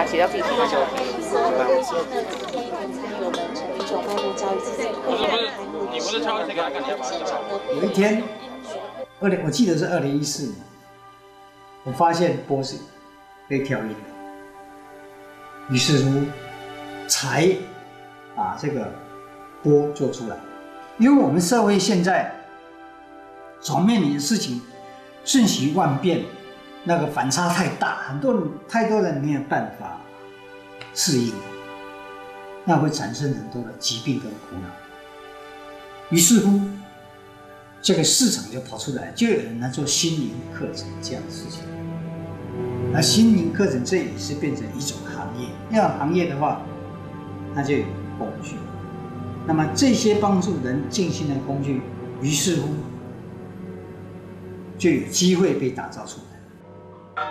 啊，写到自己听就行。 你不是敲这个， 有一天，我记得是2014年，我发现波是被调音的，于是乎才把这个波做出来。因为我们社会现在所面临的事情瞬息万变，那个反差太大，太多人没有办法适应，那会产生很多的疾病跟苦恼。于是乎，这个市场就跑出来，就有人来做心灵课程这样的事情。而心灵课程这也是变成一种行业，这样行业的话，它就有工具。那么这些帮助人静心的工具，于是乎就有机会被打造出来。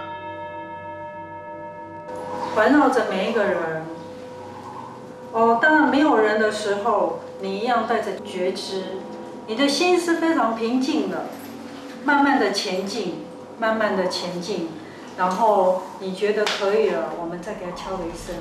环绕着每一个人。当然没有人的时候，你一样带着觉知，你的心是非常平静的，慢慢的前进，慢慢的前进，然后你觉得可以了，我们再给他敲了一声。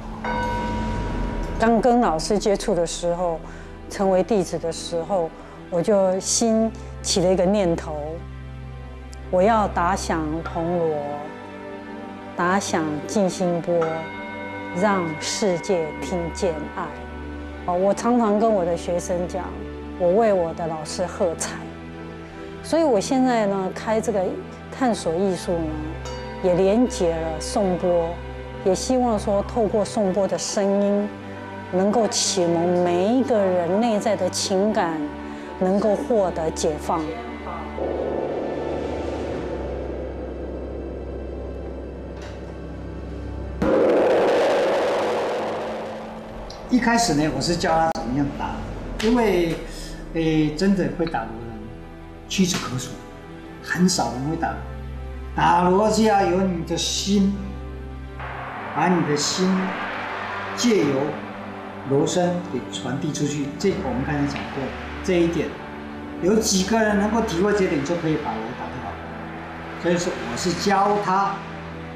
刚跟老师接触的时候，成为弟子的时候，我就心起了一个念头，我要打响铜锣，打响静心钵，让世界听见爱。我常常跟我的学生讲，我为我的老师喝彩。所以我现在呢，开这个探索艺术呢，也连结了颂钵，也希望说透过颂钵的声音，能够启蒙每一个人内在的情感，能够获得解放。 一开始呢，我是教他怎么样打，因为，真的会打锣的人屈指可数，很少人会打。打锣就要有你的心，把你的心借由锣声给传递出去。这个我们刚才讲过这一点，有几个人能够体会这点，就可以把锣打得好。所以说，我是教他